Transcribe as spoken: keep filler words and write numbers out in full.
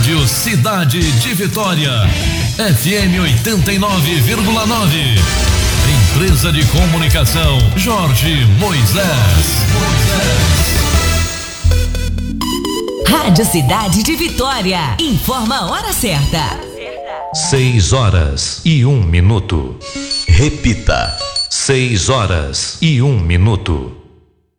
Rádio Cidade de Vitória, F M oitenta e nove vírgula nove. Empresa de Comunicação Jorge Moisés. Rádio Cidade de Vitória. Informa a hora certa. Seis horas e um minuto. Repita. Seis horas e um minuto.